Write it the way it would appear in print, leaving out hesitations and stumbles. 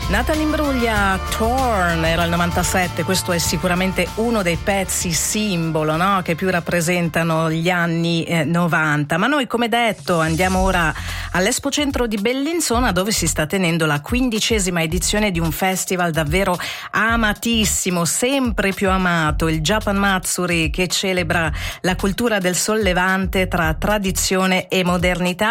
Natalie Imbruglia, Torn, era il 97, questo è sicuramente uno dei pezzi simbolo, no? Che più rappresentano gli anni 90. Ma noi, come detto, andiamo ora all'Expo Centro di Bellinzona, dove si sta tenendo la 15ª edizione di un festival davvero amatissimo, sempre più amato, il Japan Matsuri, che celebra la cultura del sollevante tra tradizione e modernità.